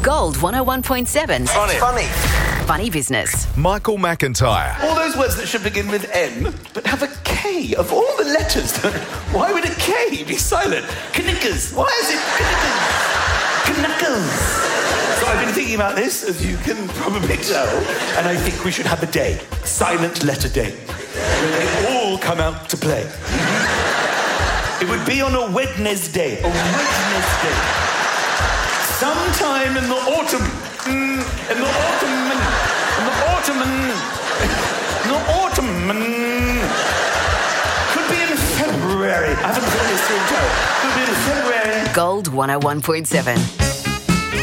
Gold 101.7. Funny business. Michael McIntyre. All those words that should begin with N, but have a K. Of all the letters, why would a K be silent? Knickers. Why is it Knickers? So I've been thinking about this, as you can probably tell, and I think we should have a day, Silent Letter Day, where they all come out to play. It would be on a Wednesday. Sometime in the autumn. Could be in February. I haven't done this in time. Could be in February. Gold 101.7.